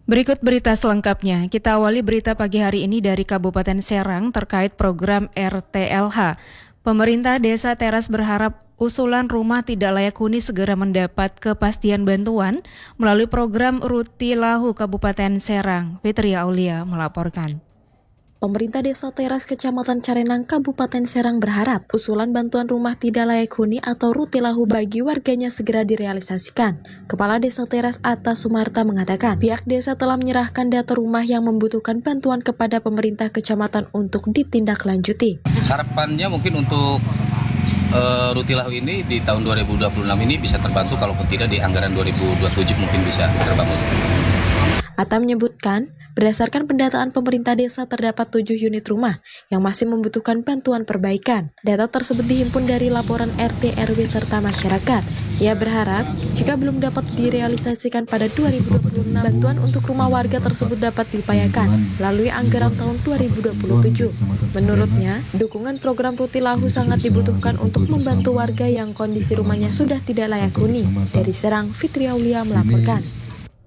Berikut berita selengkapnya. Kita awali berita pagi hari ini dari Kabupaten Serang terkait program RTLH. Pemerintah Desa Teras berharap usulan rumah tidak layak huni segera mendapat kepastian bantuan melalui program Rutilahu Kabupaten Serang. Fitria Aulia melaporkan. Pemerintah Desa Teras Kecamatan Carenang, Kabupaten Serang berharap usulan bantuan rumah tidak layak huni atau Rutilahu bagi warganya segera direalisasikan. Kepala Desa Teras Atta Sumarta mengatakan, pihak desa telah menyerahkan data rumah yang membutuhkan bantuan kepada pemerintah kecamatan untuk ditindaklanjuti. Harapannya mungkin untuk Rutilahu ini di tahun 2026 ini bisa terbantu, kalaupun tidak di anggaran 2027 mungkin bisa terbangun. Atta menyebutkan, berdasarkan pendataan pemerintah desa terdapat 7 unit rumah yang masih membutuhkan bantuan perbaikan. Data tersebut dihimpun dari laporan RT, RW, serta masyarakat. Ia berharap, jika belum dapat direalisasikan pada 2026, bantuan untuk rumah warga tersebut dapat diupayakan melalui anggaran tahun 2027. Menurutnya, dukungan program Rutilahu sangat dibutuhkan untuk membantu warga yang kondisi rumahnya sudah tidak layak huni. Dari Serang, Fitria Aulia melaporkan.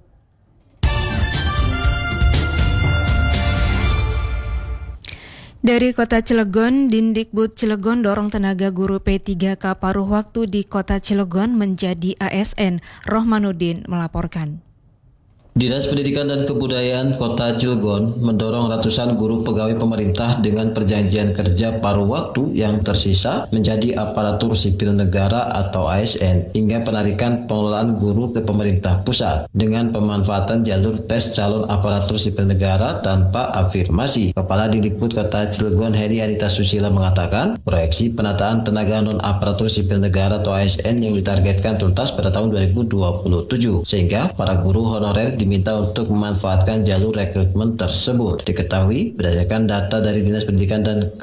Dari Kota Cilegon, Dindikbud Cilegon dorong tenaga guru P3K paruh waktu di Kota Cilegon menjadi ASN. Rohmanuddin melaporkan. Dinas Pendidikan dan Kebudayaan Kota Cilegon mendorong ratusan guru pegawai pemerintah dengan perjanjian kerja paruh waktu yang tersisa menjadi aparatur sipil negara atau ASN hingga penarikan pengelolaan guru ke pemerintah pusat dengan pemanfaatan jalur tes calon aparatur sipil negara tanpa afirmasi. Kepala Dindikbud Kota Cilegon Heri Anita Susila mengatakan proyeksi penataan tenaga non-aparatur sipil negara atau ASN yang ditargetkan tuntas pada tahun 2027 sehingga para guru honorer diminta untuk memanfaatkan jalur rekrutmen tersebut. Diketahui berdasarkan data dari Dinas Pendidikan dan